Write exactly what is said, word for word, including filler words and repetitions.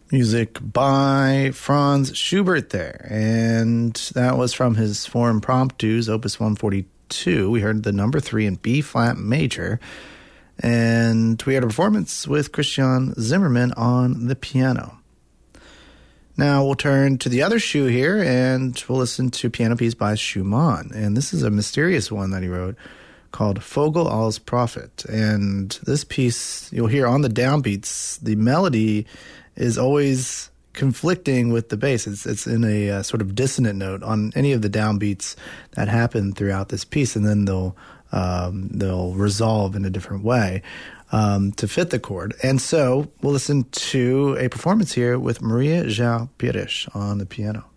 Music by Franz Schubert there, and that was from his Four Impromptus, Opus one forty-two. We heard the number three in B-flat major, and we had a performance with Christian Zimmermann on the piano. Now we'll turn to the other shoe here, and we'll listen to a piano piece by Schumann, and this is a mysterious one that he wrote called Vogel als Prophet. And this piece, you'll hear on the downbeats, the melody is always conflicting with the bass. It's it's in a uh, sort of dissonant note on any of the downbeats that happen throughout this piece, and then they'll um, they'll resolve in a different way um, to fit the chord. And so we'll listen to a performance here with Maria João Pires on the piano.